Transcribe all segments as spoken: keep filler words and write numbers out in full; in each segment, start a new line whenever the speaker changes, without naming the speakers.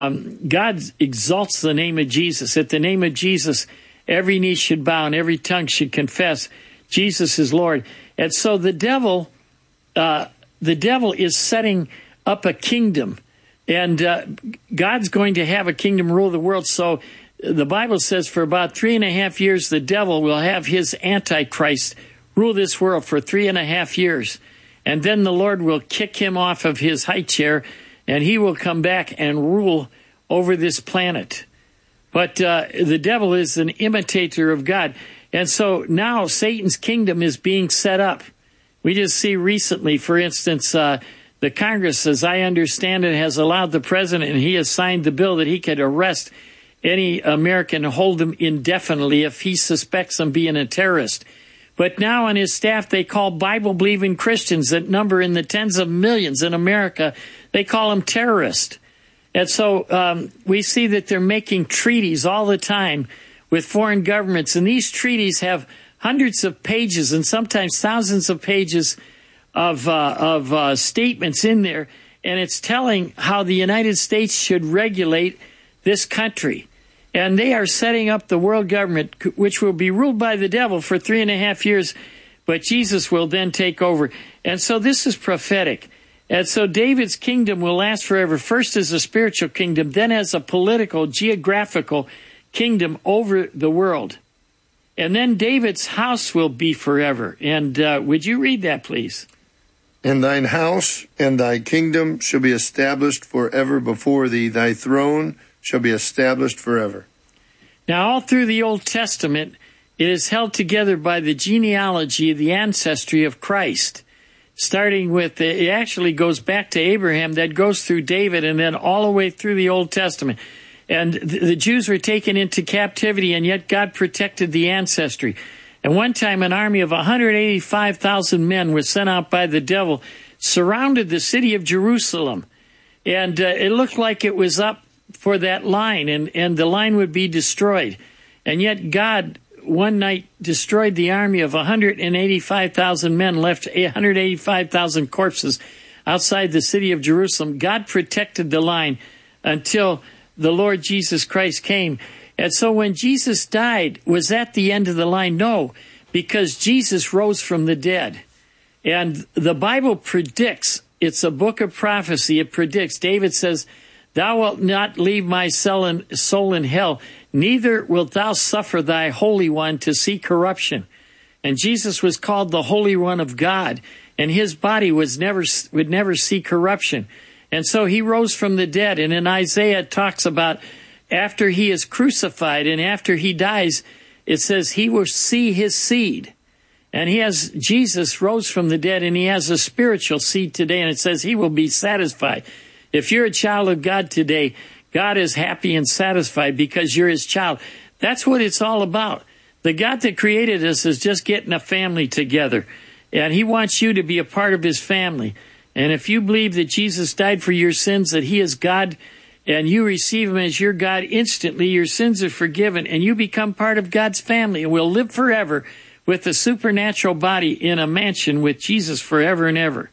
Um, God exalts the name of Jesus. At the name of Jesus, every knee should bow and every tongue should confess Jesus is Lord. And so the devil, uh, the devil is setting up a kingdom, and uh, God's going to have a kingdom rule the world. So the Bible says for about three and a half years, the devil will have his Antichrist rule this world for three and a half years. And then the Lord will kick him off of his high chair, and he will come back and rule over this planet. But uh, the devil is an imitator of God. And so now Satan's kingdom is being set up. We just see recently, for instance, uh, the Congress, as I understand it, has allowed the president, and he has signed the bill that he could arrest any American and hold him indefinitely if he suspects them being a terrorist. But now on his staff, they call Bible-believing Christians that number in the tens of millions in America, they call them terrorists. And so um, we see that they're making treaties all the time with foreign governments. And these treaties have hundreds of pages and sometimes thousands of pages of, uh, of uh, statements in there. And it's telling how the United States should regulate this country. And they are setting up the world government, which will be ruled by the devil for three and a half years, but Jesus will then take over. And so this is prophetic. And so David's kingdom will last forever, first as a spiritual kingdom, then as a political, geographical kingdom over the world. And then David's house will be forever. And uh, would you read that, please?
And thine house and thy kingdom shall be established forever before thee. Thy throne shall be established forever.
Now, all through the Old Testament, it is held together by the genealogy, the ancestry of Christ. Starting with, it actually goes back to Abraham, that goes through David, and then all the way through the Old Testament. And the Jews were taken into captivity, and yet God protected the ancestry. And one time, an army of one hundred eighty-five thousand men was sent out by the devil, surrounded the city of Jerusalem. And uh, it looked like it was up for that line, and, and the line would be destroyed. And yet God one night destroyed the army of one hundred eighty-five thousand men, left one hundred eighty-five thousand corpses outside the city of Jerusalem. God protected the line until the Lord Jesus Christ came. And so when Jesus died, was that the end of the line? No, because Jesus rose from the dead. And the Bible predicts, it's a book of prophecy, it predicts, David says, thou wilt not leave my soul in hell, neither wilt thou suffer thy Holy One to see corruption. And Jesus was called the Holy One of God, and his body was never would never see corruption. And so he rose from the dead. And in Isaiah it talks about after he is crucified and after he dies, it says he will see his seed. And he has, Jesus rose from the dead, and he has a spiritual seed today, and it says he will be satisfied. If you're a child of God today, God is happy and satisfied because you're his child. That's what it's all about. The God that created us is just getting a family together, and he wants you to be a part of his family. And if you believe that Jesus died for your sins, that he is God, and you receive him as your God, instantly your sins are forgiven, and you become part of God's family, and will live forever with a supernatural body in a mansion with Jesus forever and ever.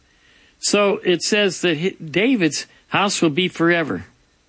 So it says that David's house will be forever.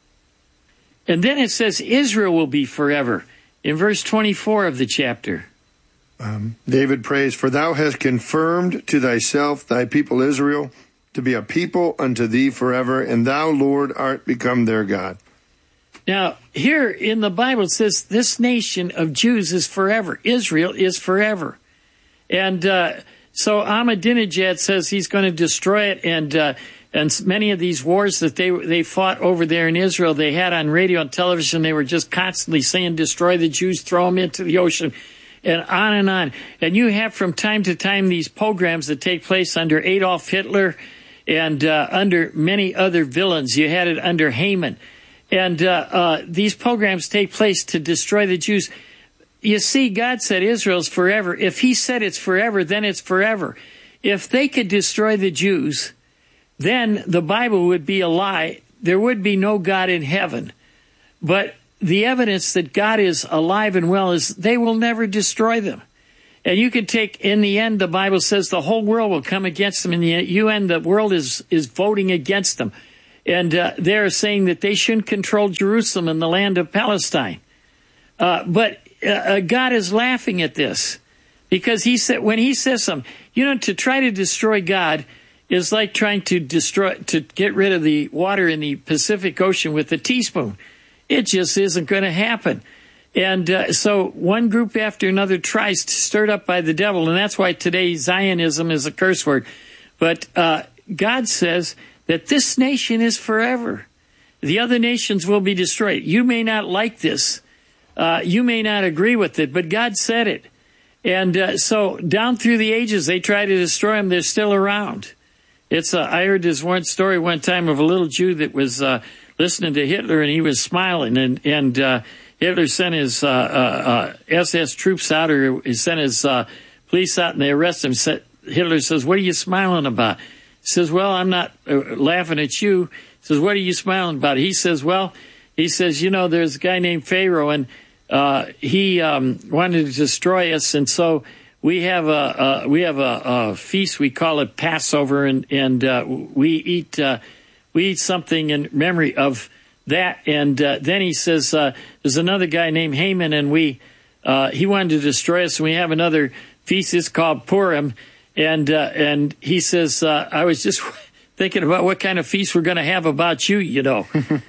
And then it says Israel will be forever in verse twenty-four of the chapter.
Um, David prays, for thou hast confirmed to thyself thy people Israel to be a people unto thee forever, and thou, Lord, art become their God.
Now, here in the Bible it says this nation of Jews is forever. Israel is forever. And uh, so Ahmadinejad says he's going to destroy it, and uh, and many of these wars that they they fought over there in Israel, they had on radio and television, they were just constantly saying, destroy the Jews, throw them into the ocean, and on and on. And you have from time to time these pogroms that take place under Adolf Hitler and uh, under many other villains. You had it under Haman. And uh, uh, these pogroms take place to destroy the Jews. You see, God said Israel's forever. If he said it's forever, then it's forever. If they could destroy the Jews, then the Bible would be a lie. There would be no God in heaven. But the evidence that God is alive and well is they will never destroy them. And you can take, in the end, the Bible says the whole world will come against them. In the U N, the world is, is voting against them. And uh, they're saying that they shouldn't control Jerusalem and the land of Palestine. Uh, but uh, God is laughing at this because he said, when he says something, you know, to try to destroy God is like trying to destroy, to get rid of the water in the Pacific Ocean with a teaspoon. It just isn't going to happen. And uh, so one group after another tries to stir it up by the devil, and that's why today Zionism is a curse word. But uh, God says that this nation is forever. The other nations will be destroyed. You may not like this. Uh, you may not agree with it, but God said it. And uh, so down through the ages, they try to destroy them. They're still around. It's uh, I heard this one story one time of a little Jew that was uh, listening to Hitler, and he was smiling, and, and uh, Hitler sent his uh, uh, uh, S S troops out, or he sent his uh, police out, and they arrest him. Hitler says, "What are you smiling about?" He says, "Well, I'm not uh, laughing at you." He says, "What are you smiling about?" He says, "Well," he says, "you know, there's a guy named Pharaoh, and uh, he um, wanted to destroy us, and so we have a, a we have a, a feast. We call it Passover, and and uh, we eat uh, we eat something in memory of that." And uh, then he says, uh, "There's another guy named Haman, and we uh, he wanted to destroy us, and we have another feast. It's called Purim." And uh, and he says, uh, "I was just thinking about what kind of feast we're going to have about you. You know,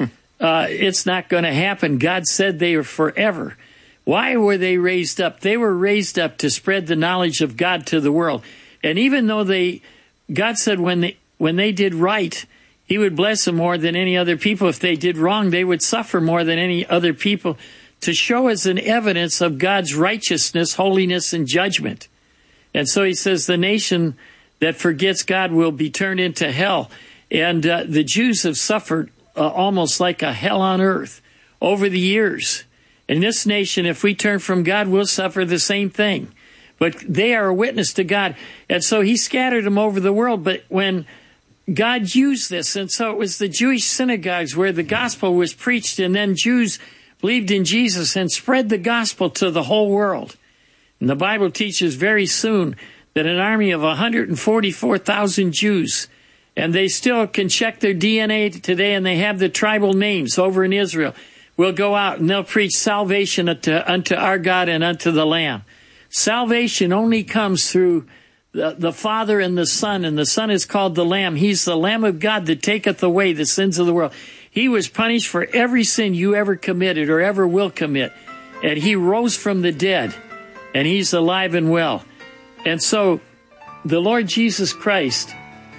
uh, it's not going to happen. God said they are forever." Why were they raised up? They were raised up to spread the knowledge of God to the world. And even though they, God said when they when they did right, He would bless them more than any other people. If they did wrong, they would suffer more than any other people, to show as an evidence of God's righteousness, holiness, and judgment. And so He says the nation that forgets God will be turned into hell. And uh, the Jews have suffered uh, almost like a hell on earth over the years. In this nation, if we turn from God, we'll suffer the same thing. But they are a witness to God. And so He scattered them over the world. But when God used this, and so it was the Jewish synagogues where the gospel was preached, and then Jews believed in Jesus and spread the gospel to the whole world. And the Bible teaches very soon that an army of one hundred forty-four thousand Jews, and they still can check their D N A today, and they have the tribal names over in Israel, will go out and they'll preach salvation unto, unto our God and unto the Lamb. Salvation only comes through the, the Father and the Son, and the Son is called the Lamb. He's the Lamb of God that taketh away the sins of the world. He was punished for every sin you ever committed or ever will commit, and He rose from the dead, and He's alive and well. And so the Lord Jesus Christ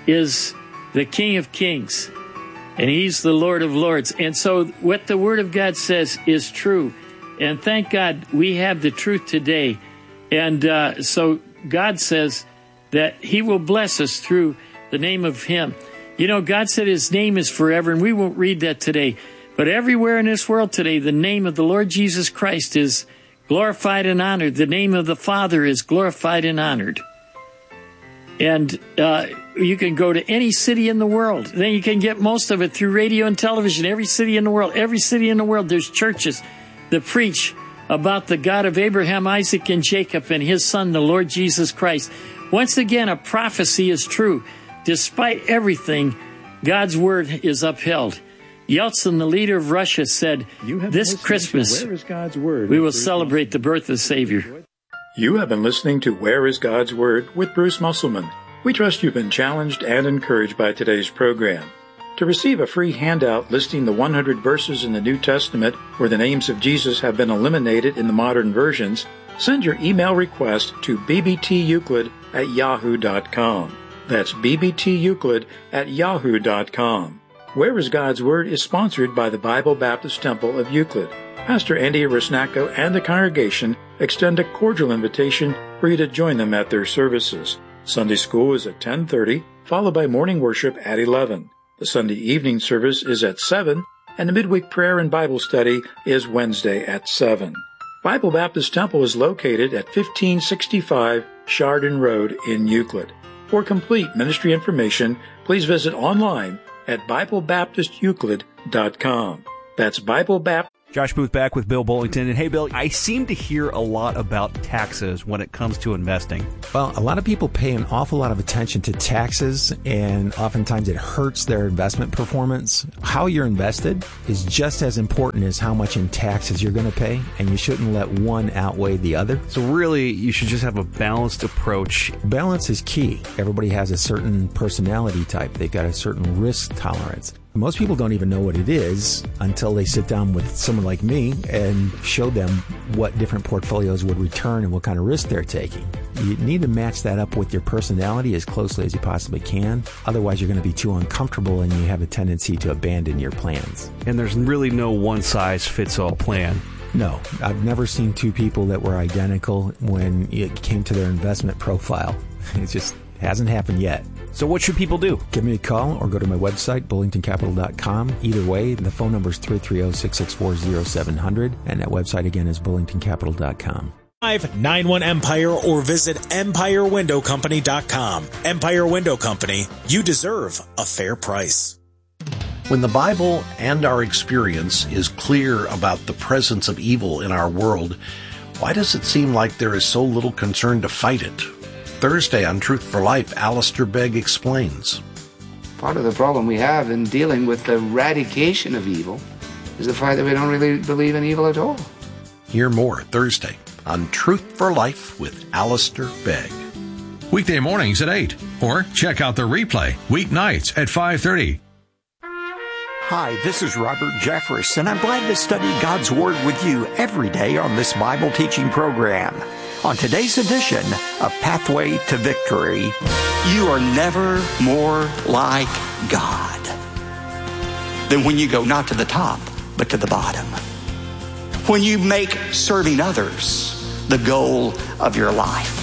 is the King of Kings, and He's the Lord of Lords. And so what the Word of God says is true. And thank God we have the truth today. And uh, so God says that He will bless us through the name of Him. You know, God said His name is forever, and we won't read that today. But everywhere in this world today, the name of the Lord Jesus Christ is glorified and honored. The name of the Father is glorified and honored. And uh, you can go to any city in the world. Then you can get most of it through radio and television. Every city in the world, every city in the world, there's churches that preach about the God of Abraham, Isaac, and Jacob, and His Son, the Lord Jesus Christ. Once again, a prophecy is true. Despite everything, God's word is upheld. Yeltsin, the leader of Russia, said, "This Christmas,
Where is God's Word?
we will celebrate the birth of the Savior."
You have been listening to Where is God's Word with Bruce Musselman. We trust you've been challenged and encouraged by today's program. To receive a free handout listing the one hundred verses in the New Testament where the names of Jesus have been eliminated in the modern versions, send your email request to b b t euclid at yahoo dot com. That's b b t euclid at yahoo dot com. Where is God's Word is sponsored by the Bible Baptist Temple of Euclid. Pastor Andy Rusnacko and the congregation extend a cordial invitation for you to join them at their services. Sunday school is at ten thirty, followed by morning worship at eleven. The Sunday evening service is at seven, and the midweek prayer and Bible study is Wednesday at seven. Bible Baptist Temple is located at fifteen sixty-five Chardon Road in Euclid. For complete ministry information, please visit online at bible baptist euclid dot com. That's bible baptist
Josh Booth back with Bill Bullington. And hey, Bill, I seem to hear a lot about taxes when it comes to investing.
Well, a lot of people pay an awful lot of attention to taxes, and oftentimes it hurts their investment performance. How you're invested is just as important as how much in taxes you're going to pay, and you shouldn't let one outweigh the other.
So really, you should just have a balanced approach.
Balance is key. Everybody has a certain personality type. They've got a certain risk tolerance. Most people don't even know what it is until they sit down with someone like me and show them what different portfolios would return and what kind of risk they're taking. You need to match that up with your personality as closely as you possibly can. Otherwise, you're going to be too uncomfortable and you have a tendency to abandon your plans.
And there's really no one-size-fits-all plan.
No, I've never seen two people that were identical when it came to their investment profile. It just hasn't happened yet.
So what should people do?
Give me a call or go to my website, bullington capital dot com. Either way, the phone number is three three zero, six six four, zero seven zero zero, and that website again is bullington capital dot com.
five nine one Empire or visit empire window company dot com. Empire Window Company, you deserve a fair price.
When the Bible and our experience is clear about the presence of evil in our world, why does it seem like there is so little concern to fight it? Thursday on Truth for Life, Alistair Begg explains.
Part of the problem we have in dealing with the eradication of evil is the fact that we don't really believe in evil at all.
Hear more Thursday on Truth for Life with Alistair Begg.
Weekday mornings at eight, or check out the replay weeknights at five thirty.
Hi, this is Robert Jeffress, and I'm glad to study God's Word with you every day on this Bible teaching program. On today's edition of Pathway to Victory, you are never more like God than when you go not to the top, but to the bottom. When you make serving others the goal of your life.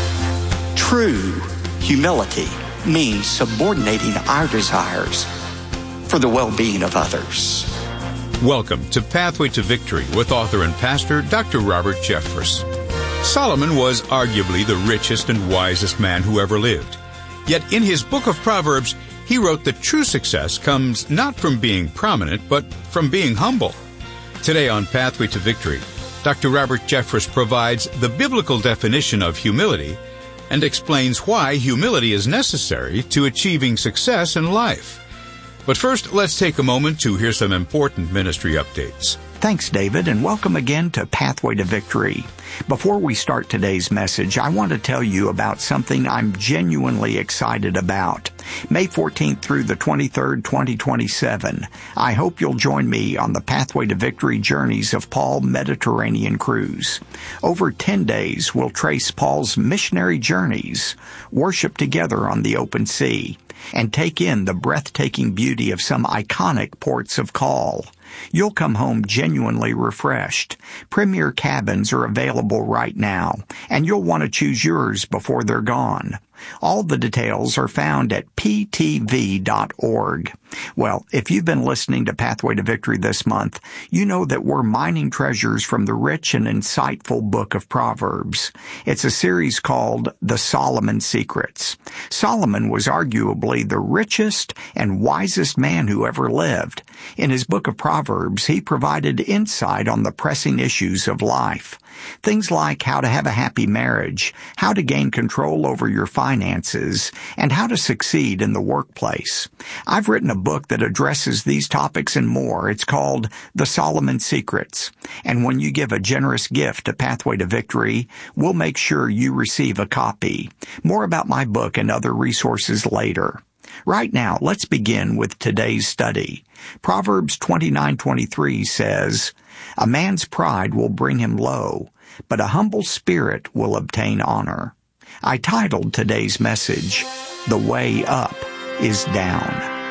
True humility means subordinating our desires for the well-being of others.
Welcome to Pathway to Victory with author and pastor Doctor Robert Jeffress. Solomon was arguably the richest and wisest man who ever lived. Yet in his book of Proverbs, he wrote that true success comes not from being prominent, but from being humble. Today on Pathway to Victory, Doctor Robert Jeffress provides the biblical definition of humility and explains why humility is necessary to achieving success in life. But first, let's take a moment to hear some important ministry updates.
Thanks, David, and welcome again to Pathway to Victory. Before we start today's message, I want to tell you about something I'm genuinely excited about. May fourteenth through the twenty-third, twenty twenty-seven, I hope you'll join me on the Pathway to Victory Journeys of Paul Mediterranean Cruise. Over ten days, we'll trace Paul's missionary journeys, worship together on the open sea, and take in the breathtaking beauty of some iconic ports of call. You'll come home genuinely refreshed. Premier cabins are available right now, and you'll want to choose yours before they're gone. All the details are found at p t v dot org. Well, if you've been listening to Pathway to Victory this month, you know that we're mining treasures from the rich and insightful book of Proverbs. It's a series called The Solomon Secrets. Solomon was arguably the richest and wisest man who ever lived. In his book of Proverbs, he provided insight on the pressing issues of life. Things like how to have a happy marriage, how to gain control over your finances, and how to succeed in the workplace. I've written a book that addresses these topics and more. It's called The Solomon Secrets. And when you give a generous gift to Pathway to Victory, we'll make sure you receive a copy. More about my book and other resources later. Right now, let's begin with today's study. Proverbs twenty-nine twenty-three says, "A man's pride will bring him low, but a humble spirit will obtain honor." I titled today's message, "The Way Up is Down."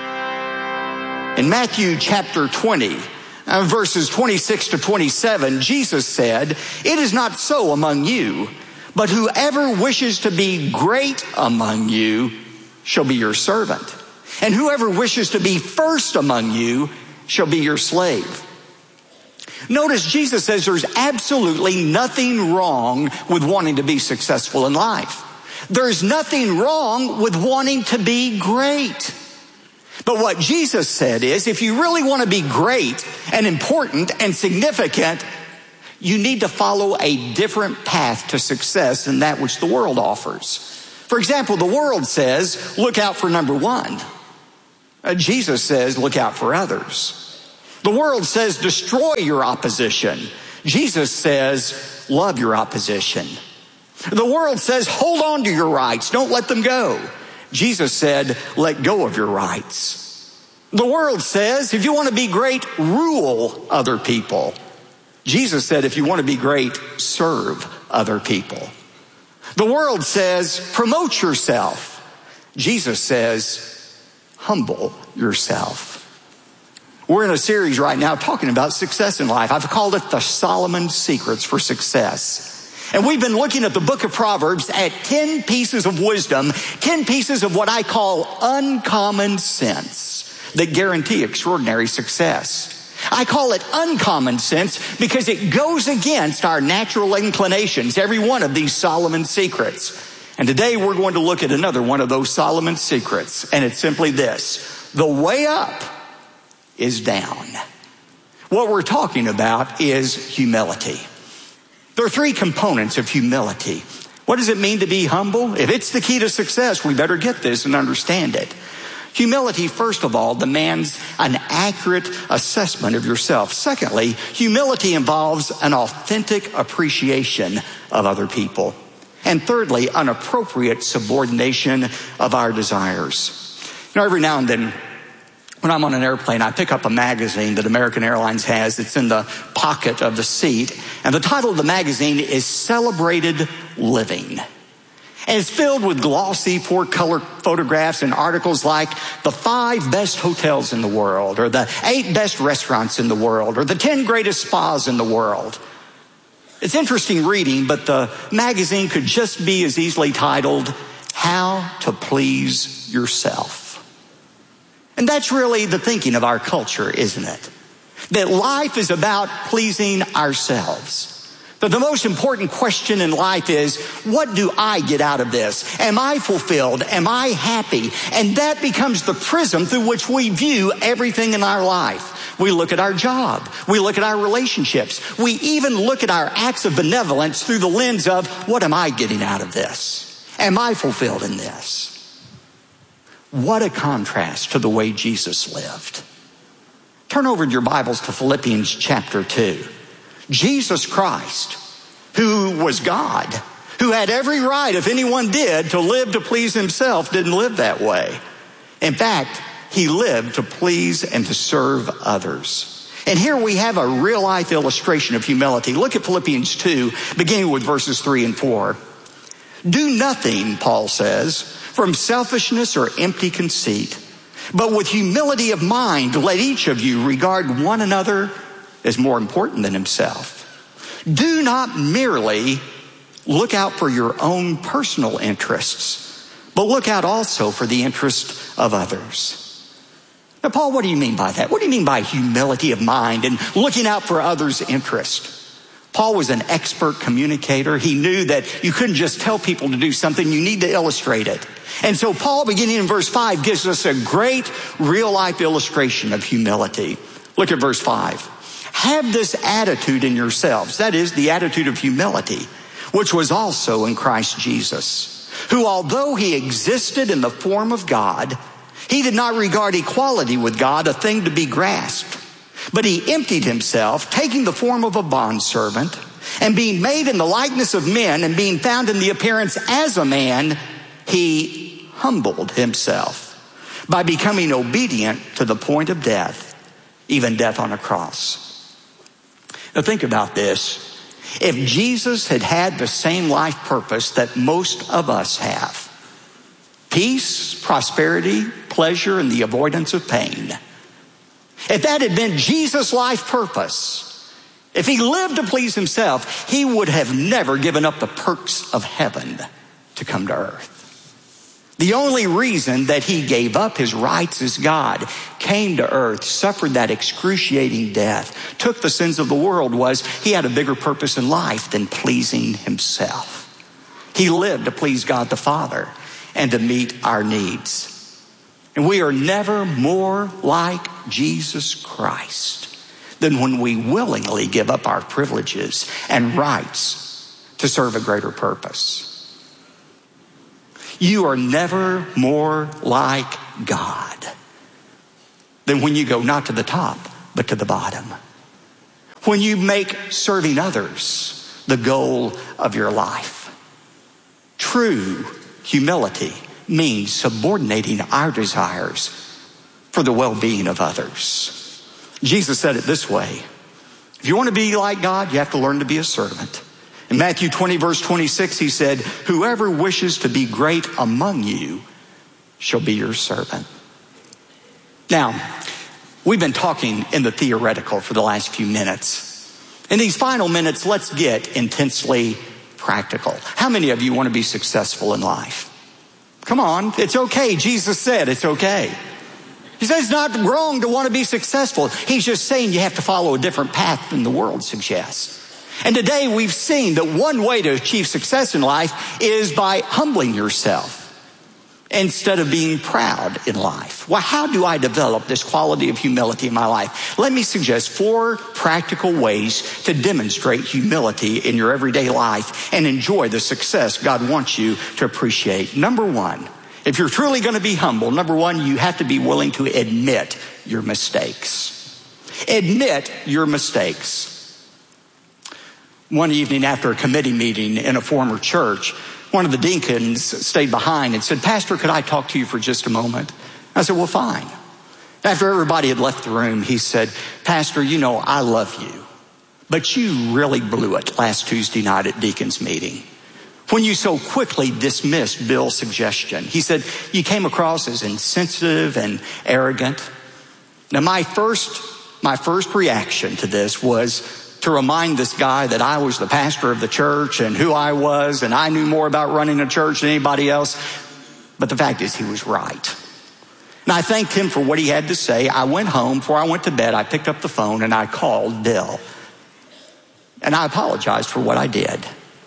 In Matthew chapter twenty, uh, verses twenty-six to twenty-seven, Jesus said, "It is not so among you, but whoever wishes to be great among you shall be your servant, and whoever wishes to be first among you shall be your slave." Notice Jesus says there's absolutely nothing wrong with wanting to be successful in life. There's nothing wrong with wanting to be great. But what Jesus said is, if you really want to be great and important and significant, you need to follow a different path to success than that which the world offers. For example, the world says, look out for number one. Uh, Jesus says, look out for others. The world says, destroy your opposition. Jesus says, love your opposition. The world says, hold on to your rights. Don't let them go. Jesus said, let go of your rights. The world says, if you want to be great, rule other people. Jesus said, if you want to be great, serve other people. The world says, promote yourself. Jesus says, humble yourself. We're in a series right now talking about success in life. I've called it the Solomon Secrets for Success. And we've been looking at the book of Proverbs at ten pieces of wisdom, ten pieces of what I call uncommon sense that guarantee extraordinary success. I call it uncommon sense because it goes against our natural inclinations, every one of these Solomon secrets. And today we're going to look at another one of those Solomon secrets, and it's simply this: the way up is down. What we're talking about is humility. There are three components of humility. What does it mean to be humble? If it's the key to success, we better get this and understand it. Humility, first of all, demands an accurate assessment of yourself. Secondly, humility involves an authentic appreciation of other people. And thirdly, an appropriate subordination of our desires. You know, every now and then, when I'm on an airplane, I pick up a magazine that American Airlines has. It's in the pocket of the seat. And the title of the magazine is Celebrated Living. And it's filled with glossy four-color photographs and articles like the five best hotels in the world, or the eight best restaurants in the world, or the ten greatest spas in the world. It's interesting reading, but the magazine could just be as easily titled, How to Please Yourself. And that's really the thinking of our culture, isn't it? That life is about pleasing ourselves. That the most important question in life is, what do I get out of this? Am I fulfilled? Am I happy? And that becomes the prism through which we view everything in our life. We look at our job. We look at our relationships. We even look at our acts of benevolence through the lens of, what am I getting out of this? Am I fulfilled in this? What a contrast to the way Jesus lived. Turn over in your Bibles to Philippians chapter two. Jesus Christ, who was God, who had every right, if anyone did, to live to please himself, didn't live that way. In fact, he lived to please and to serve others. And here we have a real-life illustration of humility. Look at Philippians two, beginning with verses three and four. Do nothing, Paul says, from selfishness or empty conceit, but with humility of mind, let each of you regard one another as more important than himself. Do not merely look out for your own personal interests, but look out also for the interest of others. Now, Paul, what do you mean by that? What do you mean by humility of mind and looking out for others' interest? Paul was an expert communicator. He knew that you couldn't just tell people to do something, you need to illustrate it. And so Paul, beginning in verse five, gives us a great real-life illustration of humility. Look at verse five. Have this attitude in yourselves, that is, the attitude of humility, which was also in Christ Jesus, who, although he existed in the form of God, he did not regard equality with God a thing to be grasped, but he emptied himself, taking the form of a bondservant, and being made in the likeness of men, and being found in the appearance as a man, he humbled himself by becoming obedient to the point of death, even death on a cross. Now think about this. If Jesus had had the same life purpose that most of us have, peace, prosperity, pleasure, and the avoidance of pain, if that had been Jesus' life purpose, if he lived to please himself, he would have never given up the perks of heaven to come to earth. The only reason that he gave up his rights as God, came to earth, suffered that excruciating death, took the sins of the world, was he had a bigger purpose in life than pleasing himself. He lived to please God the Father and to meet our needs. And we are never more like Jesus Christ than when we willingly give up our privileges and rights to serve a greater purpose. You are never more like God than when you go not to the top, but to the bottom. When you make serving others the goal of your life. True humility means subordinating our desires for the well-being of others. Jesus said it this way: if you want to be like God, you have to learn to be a servant. In Matthew twenty, verse twenty-six, he said, whoever wishes to be great among you shall be your servant. Now, we've been talking in the theoretical for the last few minutes. In these final minutes, let's get intensely practical. How many of you want to be successful in life? Come on, it's okay. Jesus said it's okay. He says it's not wrong to want to be successful. He's just saying you have to follow a different path than the world suggests. And today we've seen that one way to achieve success in life is by humbling yourself instead of being proud in life. Well, how do I develop this quality of humility in my life? Let me suggest four practical ways to demonstrate humility in your everyday life and enjoy the success God wants you to appreciate. Number one, if you're truly going to be humble, number one, you have to be willing to admit your mistakes. Admit your mistakes. One evening after a committee meeting in a former church, one of the deacons stayed behind and said, Pastor, could I talk to you for just a moment? I said, well, fine. After everybody had left the room, he said, Pastor, you know, I love you, but you really blew it last Tuesday night at deacon's meeting when you so quickly dismissed Bill's suggestion. He said, you came across as insensitive and arrogant. Now, my first, my first reaction to this was to remind this guy that I was the pastor of the church and who I was, and I knew more about running a church than anybody else. But the fact is, he was right. And I thanked him for what he had to say. I went home. Before I went to bed, I picked up the phone and I called Bill. And I apologized for what I did.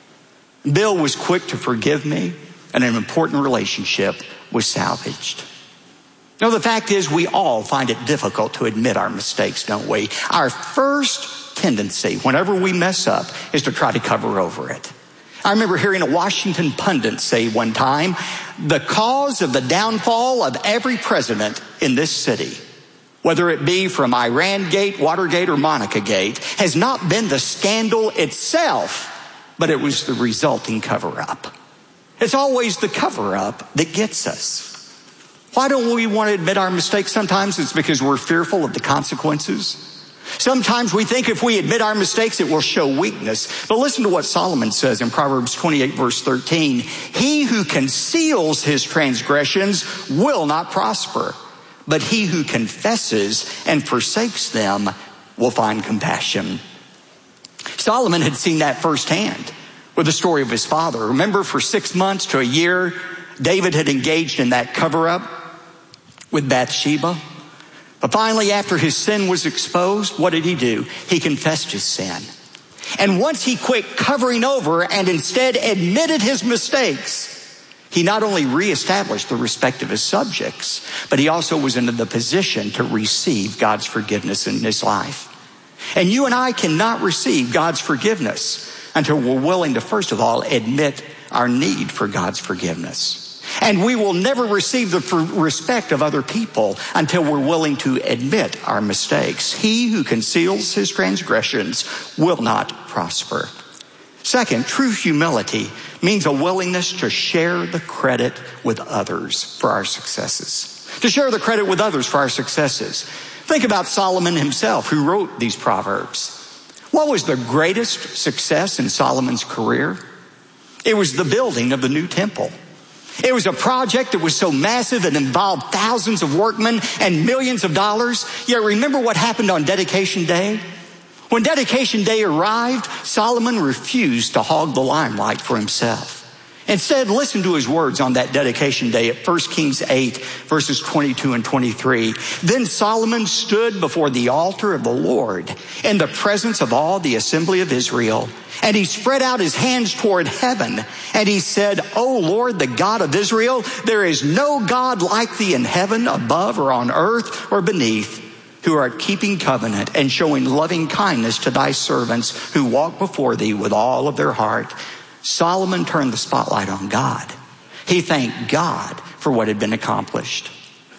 Bill was quick to forgive me, and an important relationship was salvaged. Now, the fact is, we all find it difficult to admit our mistakes, don't we? Our first tendency, whenever we mess up, is to try to cover over it. I remember hearing a Washington pundit say one time, the cause of the downfall of every president in this city, whether it be from Iran-gate, Watergate, or Monica-gate, has not been the scandal itself, but it was the resulting cover-up. It's always the cover-up that gets us. Why don't we want to admit our mistakes? Sometimes it's because we're fearful of the consequences. Sometimes we think if we admit our mistakes, it will show weakness. But listen to what Solomon says in Proverbs twenty-eight, verse thirteen. He who conceals his transgressions will not prosper, but he who confesses and forsakes them will find compassion. Solomon had seen that firsthand with the story of his father. Remember, for six months to a year, David had engaged in that cover-up with Bathsheba. But finally, after his sin was exposed, what did he do? He confessed his sin. And once he quit covering over and instead admitted his mistakes, he not only reestablished the respect of his subjects, but he also was in the position to receive God's forgiveness in his life. And you and I cannot receive God's forgiveness until we're willing to, first of all, admit our need for God's forgiveness. And we will never receive the respect of other people until we're willing to admit our mistakes. He who conceals his transgressions will not prosper. Second, true humility means a willingness to share the credit with others for our successes. To share the credit with others for our successes. Think about Solomon himself, who wrote these Proverbs. What was the greatest success in Solomon's career? It was the building of the new temple. It was a project that was so massive it involved thousands of workmen and millions of dollars. Yet remember what happened on dedication day? When dedication day arrived, Solomon refused to hog the limelight for himself. Instead, listen to his words on that dedication day at First Kings eight, verses twenty-two and twenty-three. Then Solomon stood before the altar of the Lord in the presence of all the assembly of Israel. And he spread out his hands toward heaven. And he said, O Lord, the God of Israel, there is no God like thee in heaven, above or on earth or beneath, who art keeping covenant and showing loving kindness to thy servants who walk before thee with all of their heart. Solomon turned the spotlight on God. He thanked God for what had been accomplished.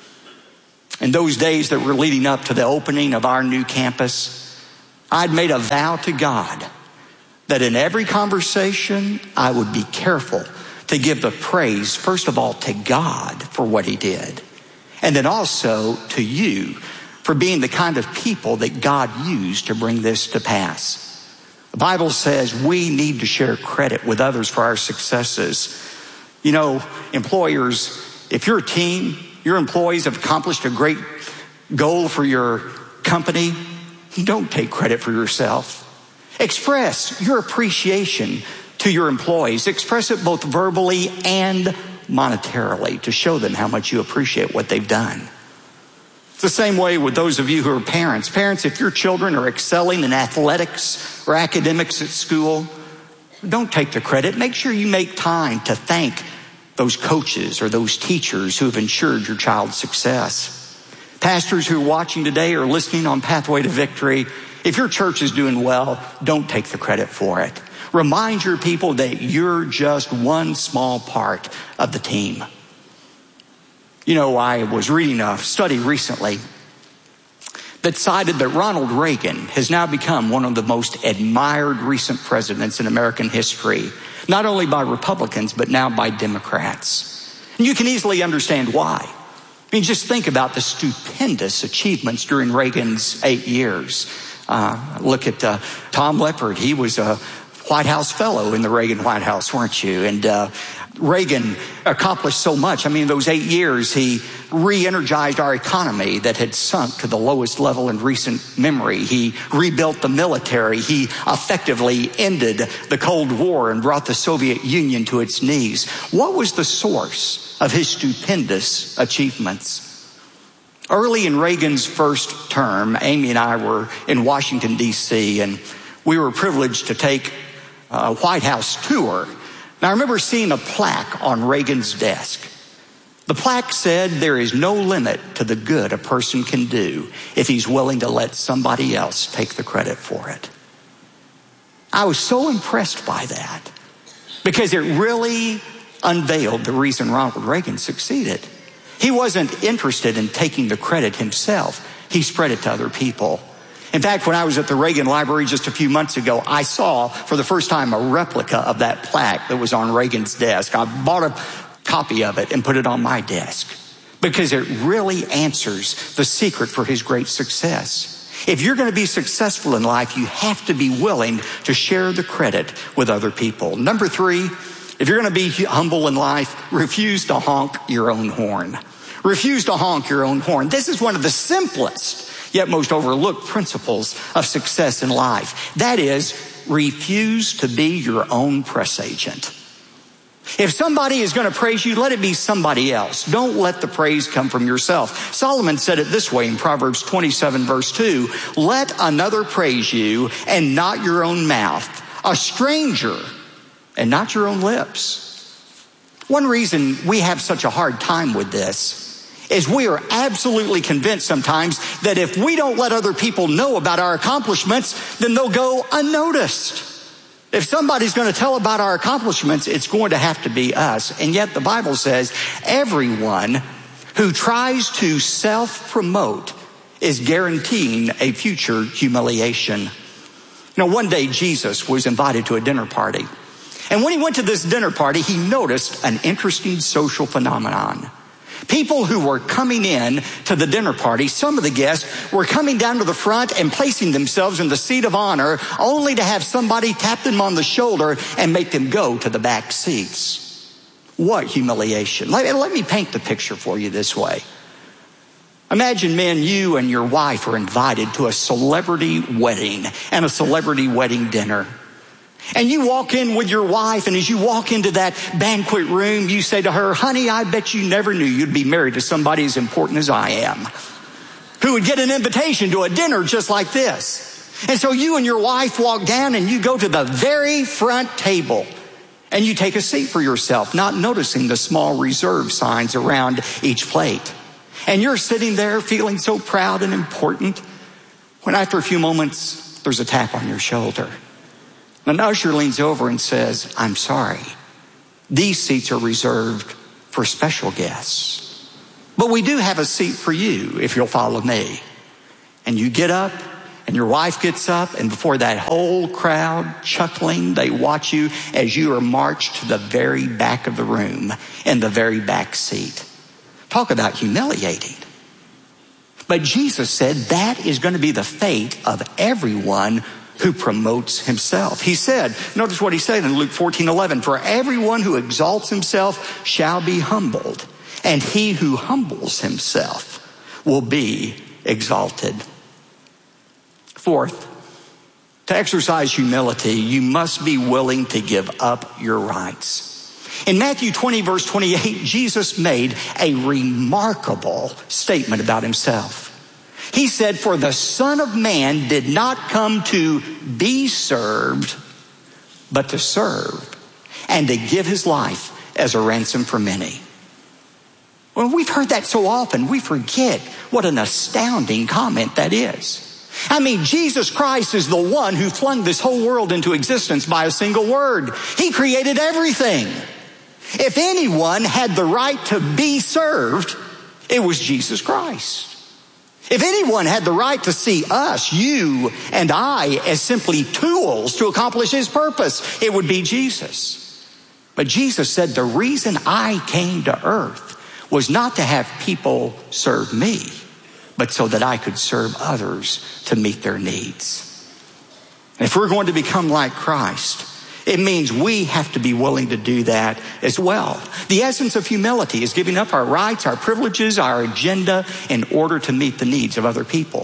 In those days that were leading up to the opening of our new campus, I'd made a vow to God that in every conversation I would be careful to give the praise, first of all, to God for what he did, and then also to you for being the kind of people that God used to bring this to pass. The Bible says we need to share credit with others for our successes. You know, employers, if your team, your employees have accomplished a great goal for your company, don't take credit for yourself. Express your appreciation to your employees. Express it both verbally and monetarily to show them how much you appreciate what they've done. It's the same way with those of you who are parents. Parents, if your children are excelling in athletics or academics at school, don't take the credit. Make sure you make time to thank those coaches or those teachers who have ensured your child's success. Pastors who are watching today or listening on Pathway to Victory, if your church is doing well, don't take the credit for it. Remind your people that you're just one small part of the team. You know, I was reading a study recently that cited that Ronald Reagan has now become one of the most admired recent presidents in American history, not only by Republicans, but now by Democrats. And you can easily understand why. I mean, just think about the stupendous achievements during Reagan's eight years. Uh, look at uh, Tom Leppard. He was a White House fellow in the Reagan White House, weren't you? And uh, Reagan accomplished so much. I mean, those eight years, he re-energized our economy that had sunk to the lowest level in recent memory. He rebuilt the military. He effectively ended the Cold War and brought the Soviet Union to its knees. What was the source of his stupendous achievements? Early in Reagan's first term, Amy and I were in Washington, D C, and we were privileged to take a White House tour. Now, I remember seeing a plaque on Reagan's desk. The plaque said, there is no limit to the good a person can do if he's willing to let somebody else take the credit for it. I was so impressed by that because it really unveiled the reason Ronald Reagan succeeded. He wasn't interested in taking the credit himself. He spread it to other people. In fact, when I was at the Reagan Library just a few months ago, I saw for the first time a replica of that plaque that was on Reagan's desk. I bought a copy of it and put it on my desk because it really answers the secret for his great success. If you're going to be successful in life, you have to be willing to share the credit with other people. Number three, if you're going to be humble in life, refuse to honk your own horn. Refuse to honk your own horn. This is one of the simplest yet most overlooked principles of success in life. That is, refuse to be your own press agent. If somebody is going to praise you, let it be somebody else. Don't let the praise come from yourself. Solomon said it this way in Proverbs twenty-seven, verse two, let another praise you and not your own mouth, a stranger and not your own lips. One reason we have such a hard time with this is we are absolutely convinced sometimes that if we don't let other people know about our accomplishments, then they'll go unnoticed. If somebody's going to tell about our accomplishments, it's going to have to be us. And yet the Bible says everyone who tries to self-promote is guaranteeing a future humiliation. Now, one day Jesus was invited to a dinner party. And when he went to this dinner party, he noticed an interesting social phenomenon. People who were coming in to the dinner party, some of the guests were coming down to the front and placing themselves in the seat of honor only to have somebody tap them on the shoulder and make them go to the back seats. What humiliation. Let, let me paint the picture for you this way. Imagine, men, you and your wife are invited to a celebrity wedding and a celebrity wedding dinner. And you walk in with your wife, and as you walk into that banquet room, you say to her, honey, I bet you never knew you'd be married to somebody as important as I am, who would get an invitation to a dinner just like this. And so you and your wife walk down and you go to the very front table and you take a seat for yourself, not noticing the small reserve signs around each plate. And you're sitting there feeling so proud and important when after a few moments, there's a tap on your shoulder. An usher leans over and says, I'm sorry, these seats are reserved for special guests. But we do have a seat for you if you'll follow me. And you get up and your wife gets up, and before that whole crowd chuckling, they watch you as you are marched to the very back of the room in the very back seat. Talk about humiliating. But Jesus said that is going to be the fate of everyone who promotes himself. He said, notice what he said in Luke fourteen eleven, for everyone who exalts himself shall be humbled, and he who humbles himself will be exalted. Fourth, to exercise humility, you must be willing to give up your rights. In Matthew twenty, verse twenty-eight, Jesus made a remarkable statement about himself. He said, for the Son of Man did not come to be served, but to serve, and to give his life as a ransom for many. Well, we've heard that so often, we forget what an astounding comment that is. I mean, Jesus Christ is the one who flung this whole world into existence by a single word. He created everything. If anyone had the right to be served, it was Jesus Christ. If anyone had the right to see us, you and I, as simply tools to accomplish his purpose, it would be Jesus. But Jesus said, the reason I came to earth was not to have people serve me, but so that I could serve others to meet their needs. And if we're going to become like Christ, it means we have to be willing to do that as well. The essence of humility is giving up our rights, our privileges, our agenda in order to meet the needs of other people.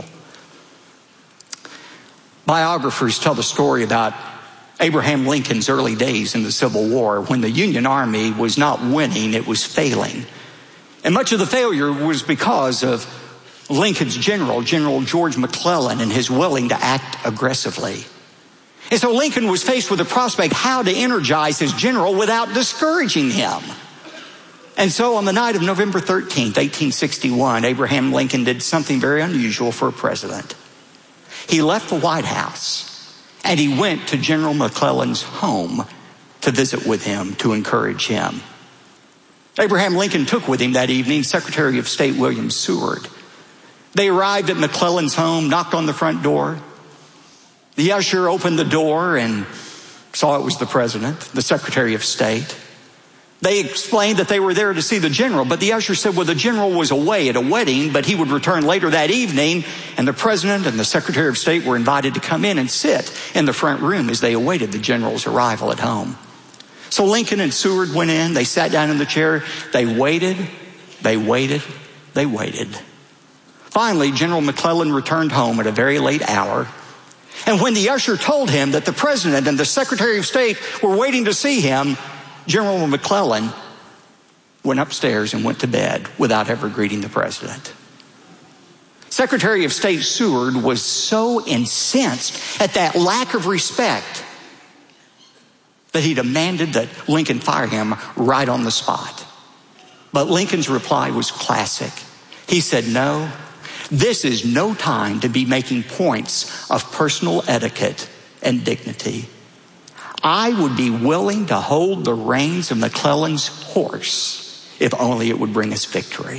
Biographers tell the story about Abraham Lincoln's early days in the Civil War when the Union Army was not winning, it was failing. And much of the failure was because of Lincoln's general, General George McClellan, and his willing to act aggressively. And so Lincoln was faced with the prospect how to energize his general without discouraging him. And so on the night of November thirteenth, eighteen sixty-one, Abraham Lincoln did something very unusual for a president. He left the White House and he went to General McClellan's home to visit with him, to encourage him. Abraham Lincoln took with him that evening Secretary of State William Seward. They arrived at McClellan's home, knocked on the front door. The usher opened the door and saw it was the president, the Secretary of State. They explained that they were there to see the general, but the usher said, well, the general was away at a wedding, but he would return later that evening, and the president and the Secretary of State were invited to come in and sit in the front room as they awaited the general's arrival at home. So Lincoln and Seward went in, they sat down in the chair, they waited, they waited, they waited. Finally, General McClellan returned home at a very late hour. And when the usher told him that the president and the Secretary of State were waiting to see him, General McClellan went upstairs and went to bed without ever greeting the president. Secretary of State Seward was so incensed at that lack of respect that he demanded that Lincoln fire him right on the spot. But Lincoln's reply was classic. He said, no, this is no time to be making points of personal etiquette and dignity. I would be willing to hold the reins of McClellan's horse if only it would bring us victory.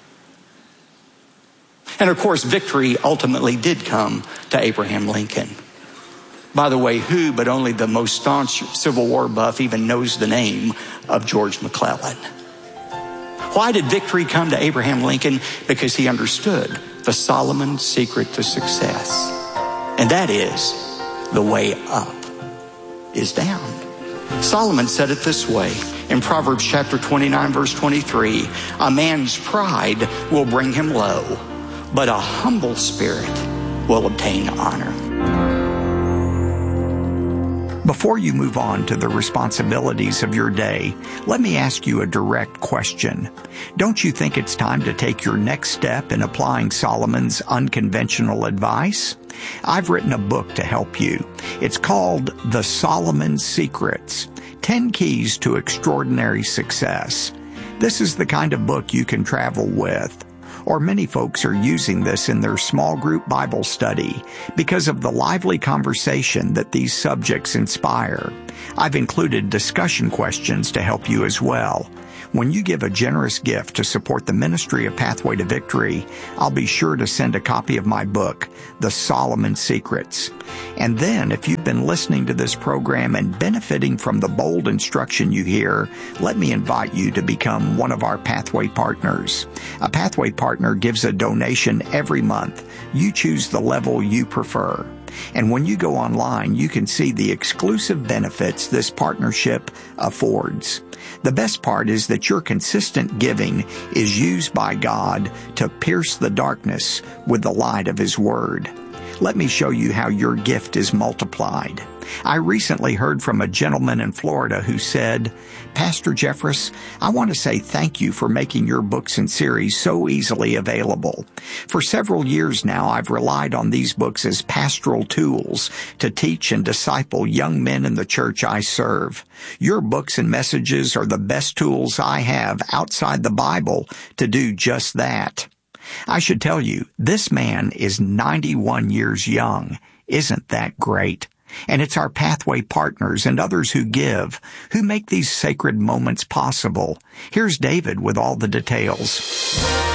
And of course, victory ultimately did come to Abraham Lincoln. By the way, who but only the most staunch Civil War buff even knows the name of George McClellan? Why did victory come to Abraham Lincoln? Because he understood the Solomon secret to success. And that is, the way up is down. Solomon said it this way in Proverbs chapter twenty-nine, verse twenty-three, a man's pride will bring him low, but a humble spirit will obtain honor. Before you move on to the responsibilities of your day, let me ask you a direct question. Don't you think it's time to take your next step in applying Solomon's unconventional advice? I've written a book to help you. It's called The Solomon Secrets, ten Keys to Extraordinary Success. This is the kind of book you can travel with. Or many folks are using this in their small group Bible study because of the lively conversation that these subjects inspire. I've included discussion questions to help you as well. When you give a generous gift to support the ministry of Pathway to Victory, I'll be sure to send a copy of my book, The Solomon Secrets. And then, if you've been listening to this program and benefiting from the bold instruction you hear, let me invite you to become one of our Pathway partners. A Pathway partner gives a donation every month. You choose the level you prefer. And when you go online, you can see the exclusive benefits this partnership affords. The best part is that your consistent giving is used by God to pierce the darkness with the light of His Word. Let me show you how your gift is multiplied. I recently heard from a gentleman in Florida who said, Pastor Jeffress, I want to say thank you for making your books and series so easily available. For several years now, I've relied on these books as pastoral tools to teach and disciple young men in the church I serve. Your books and messages are the best tools I have outside the Bible to do just that. I should tell you, this man is ninety-one years young. Isn't that great? And it's our Pathway partners and others who give, who make these sacred moments possible. Here's David with all the details.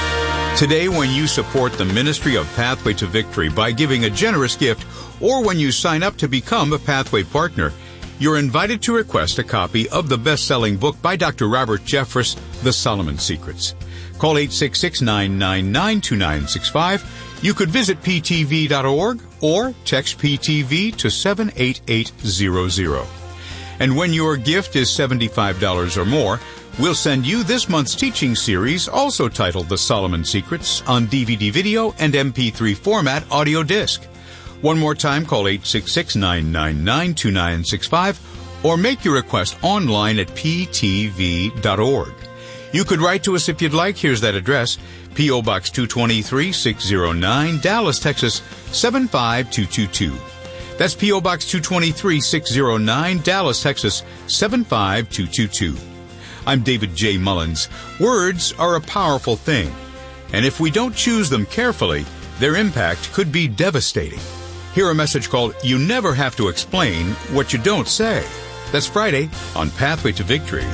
Today, when you support the ministry of Pathway to Victory by giving a generous gift, or when you sign up to become a Pathway partner, you're invited to request a copy of the best-selling book by Doctor Robert Jeffress, The Solomon Secrets. Call eight six six, nine nine nine, two nine six five. You could visit P T V dot org or text P T V to seven eight eight zero zero. And when your gift is seventy-five dollars or more, we'll send you this month's teaching series, also titled The Solomon Secrets, on D V D video and M P three format audio disc. One more time, call eight six six, nine nine nine, two nine six five or make your request online at P T V dot org. You could write to us if you'd like. Here's that address: P O. Box two twenty-three, six oh nine, Dallas, Texas, seven five two two two. That's P O. Box two twenty-three, six oh nine, Dallas, Texas, seven five two two two. I'm David J. Mullins. Words are a powerful thing, and if we don't choose them carefully, their impact could be devastating. Hear a message called You Never Have to Explain What You Don't Say. That's Friday on Pathway to Victory.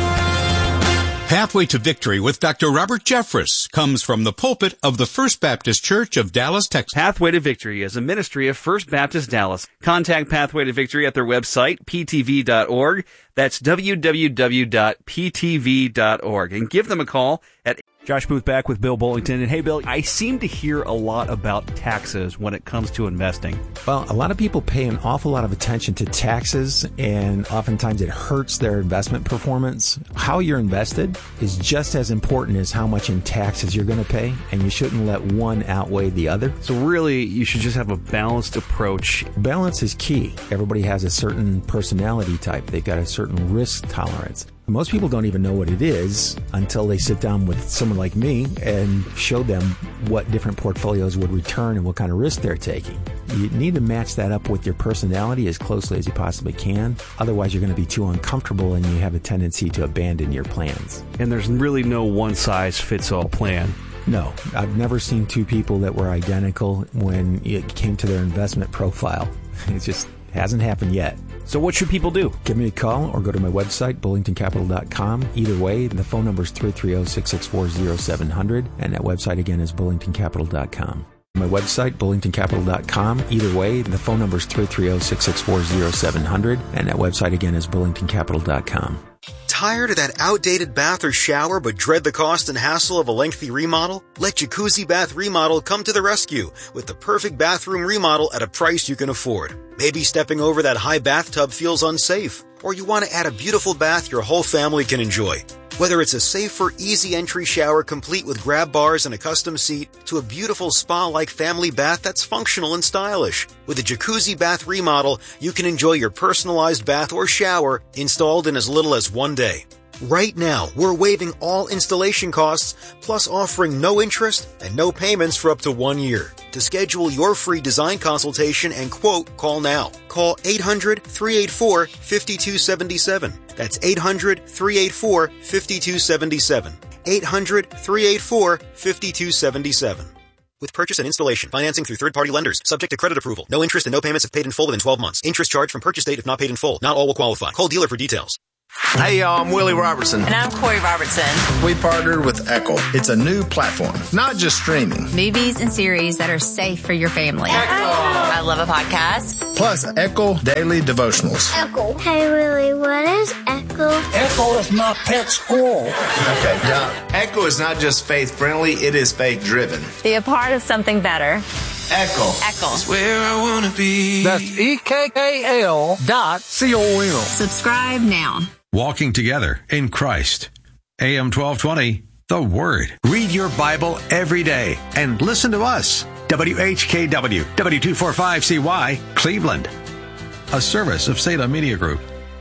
Pathway to Victory with Doctor Robert Jeffress comes from the pulpit of the First Baptist Church of Dallas, Texas.
Pathway to Victory is a ministry of First Baptist Dallas. Contact Pathway to Victory at their website, P T V dot org. That's w w w dot P T V dot org. And give them a call at... Josh Booth back with Bill Bullington. And hey, Bill, I seem to hear a lot about taxes when it comes to investing.
Well, a lot of people pay an awful lot of attention to taxes, and oftentimes it hurts their investment performance. How you're invested is just as important as how much in taxes you're going to pay, and you shouldn't let one outweigh the other.
So really, you should just have a balanced approach.
Balance is key. Everybody has a certain personality type. They've got a certain risk tolerance. Most people don't even know what it is until they sit down with someone like me and show them what different portfolios would return and what kind of risk they're taking. You need to match that up with your personality as closely as you possibly can. Otherwise, you're going to be too uncomfortable and you have a tendency to abandon your plans.
And there's really no one-size-fits-all plan.
No, I've never seen two people that were identical when it came to their investment profile. It just hasn't happened yet.
So what should people do?
Give me a call or go to my website, bullington capital dot com. Either way, the phone number is three three zero, six six four, zero seven zero zero, and that website again is bullington capital dot com. My website, bullington capital dot com. Either way, the phone number is three three zero, six six four, zero seven zero zero, and that website again is bullington capital dot com.
Tired of that outdated bath or shower but dread the cost and hassle of a lengthy remodel? Let Jacuzzi Bath Remodel come to the rescue with the perfect bathroom remodel at a price you can afford. Maybe stepping over that high bathtub feels unsafe, or you want to add a beautiful bath your whole family can enjoy. Whether it's a safer, easy entry shower complete with grab bars and a custom seat, to a beautiful spa-like family bath that's functional and stylish. With a jacuzzi bath remodel, you can enjoy your personalized bath or shower installed in as little as one day. Right now, we're waiving all installation costs, plus offering no interest and no payments for up to one year. To schedule your free design consultation and quote, call now. Call eight hundred, three eight four, five two seven seven. That's eight hundred, three eight four, five two seven seven. eight hundred, three eight four, five two seven seven. With purchase and installation, financing through third-party lenders, subject to credit approval. No interest and no payments if paid in full within twelve months. Interest charged from purchase date if not paid in full. Not all will qualify. Call dealer for details.
Hey, y'all, I'm Willie Robertson.
And I'm Corey Robertson.
We partnered with Echo. It's a new platform, not just streaming.
Movies and series that are safe for your family. Echo. I love a podcast.
Plus, Echo Daily Devotionals.
Echo. Hey, Willie, what is Echo?
Echo is my pet squirrel.
Okay, now, Echo is not just faith-friendly, it is faith-driven.
Be a part of something better.
Echo.
Echo.
That's where I want to be. That's E K K L dot C O M.
Subscribe now.
Walking together in Christ. A M twelve twenty, The Word.
Read your Bible every day and listen to us. W H K W, W two forty-five C Y, Cleveland.
A service of Salem Media Group.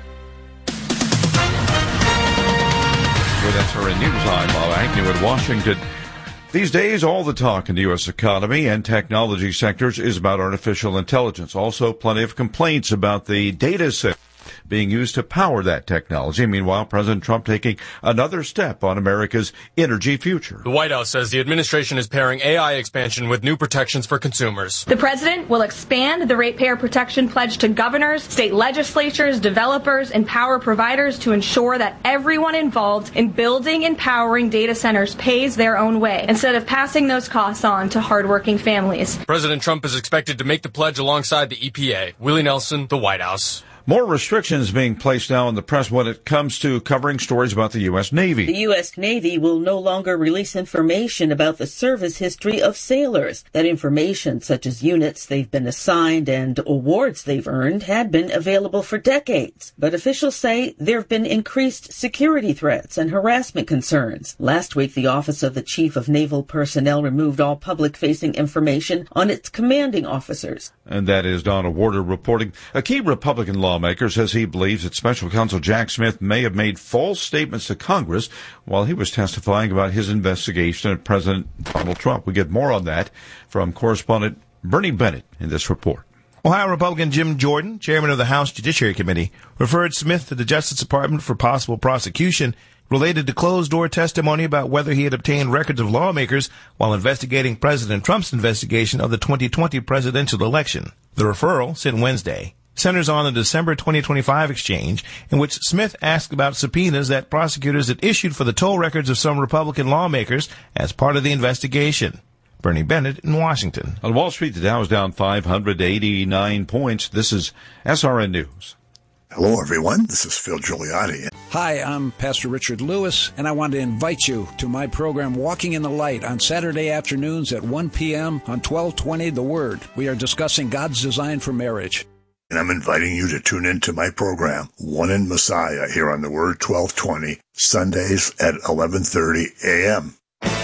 With S R N News, I'm Bob Agnew in Washington. These days, all the talk in the U S economy and technology sectors is about artificial intelligence. Also, plenty of complaints about the data set being used to power that technology. Meanwhile, President Trump taking another step on America's energy future.
The White House says the administration is pairing A I expansion with new protections for consumers.
The president will expand the ratepayer protection pledge to governors, state legislatures, developers, and power providers to ensure that everyone involved in building and powering data centers pays their own way, instead of passing those costs on to hardworking families.
President Trump is expected to make the pledge alongside the E P A. Willie Nelson, The White House.
More restrictions being placed now in the press when it comes to covering stories about the U S Navy.
The U S Navy will no longer release information about the service history of sailors. That information, such as units they've been assigned and awards they've earned, had been available for decades. But officials say there have been increased security threats and harassment concerns. Last week, the Office of the Chief of Naval Personnel removed all public-facing information on its commanding officers.
And that is Donna Warder reporting. A key Republican lawmaker says he believes that Special Counsel Jack Smith may have made false statements to Congress while he was testifying about his investigation of President Donald Trump. We get more on that from correspondent Bernie Bennett in this report.
Ohio Republican Jim Jordan, chairman of the House Judiciary Committee, referred Smith to the Justice Department for possible prosecution related to closed-door testimony about whether he had obtained records of lawmakers while investigating President Trump's investigation of the twenty twenty presidential election. The referral, sent Wednesday, centers on the December twenty twenty-five exchange in which Smith asked about subpoenas that prosecutors had issued for the toll records of some Republican lawmakers as part of the investigation. Bernie Bennett in Washington.
On Wall Street, the Dow is down five hundred eighty-nine points. This is S R N News.
Hello, everyone. This is Phil Giuliani.
Hi, I'm Pastor Richard Lewis, and I want to invite you to my program, Walking in the Light, on Saturday afternoons at one p.m. on twelve twenty The Word. We are discussing God's design for marriage.
And I'm inviting you to tune in to my program, One in Messiah, here on The Word twelve twenty, Sundays at eleven thirty a.m.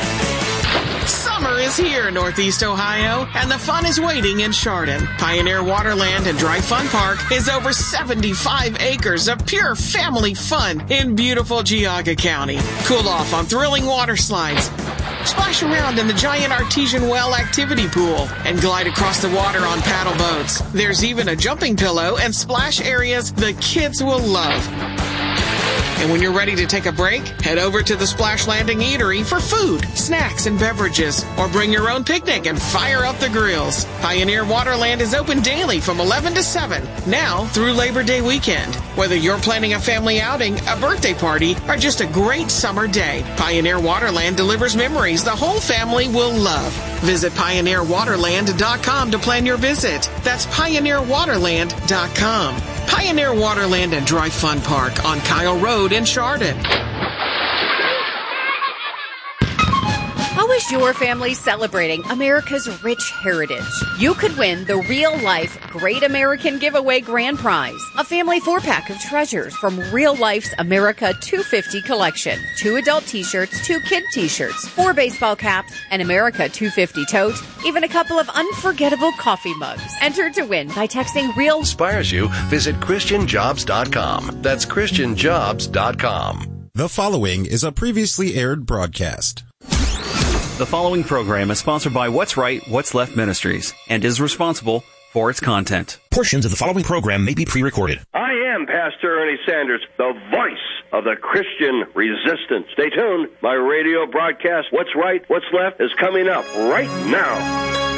Summer is here in Northeast Ohio, and the fun is waiting in Chardon. Pioneer Waterland and Dry Fun Park is over seventy-five acres of pure family fun in beautiful Geauga County. Cool off on thrilling water slides, splash around in the giant artesian well activity pool, and glide across the water on paddle boats. There's even a jumping pillow and splash areas the kids will love. And when you're ready to take a break, head over to the Splash Landing Eatery for food, snacks, and beverages. Or bring your own picnic and fire up the grills. Pioneer Waterland is open daily from eleven to seven, now through Labor Day weekend. Whether you're planning a family outing, a birthday party, or just a great summer day, Pioneer Waterland delivers memories the whole family will love. Visit pioneer waterland dot com to plan your visit. That's pioneer waterland dot com. Pioneer Waterland and Dry Fun Park on Kyle Road in Chardon.
Oh,
How is your family celebrating America's rich heritage? You could win the real-life Great American Giveaway Grand Prize, a family four-pack of treasures from Real Life's America two fifty collection. Two adult t-shirts, two kid t-shirts, four baseball caps, an America two fifty tote, even a couple of unforgettable coffee mugs. Enter to win by texting REAL.
Inspires you? Visit Christian Jobs dot com. That's Christian Jobs dot com.
The following is a previously aired broadcast.
The following program is sponsored by What's Right, What's Left Ministries and is responsible for its content.
Portions of the following program may be pre-recorded.
I am Pastor Ernie Sanders, the voice of the Christian resistance. Stay tuned. My radio broadcast, What's Right, What's Left, is coming up right now.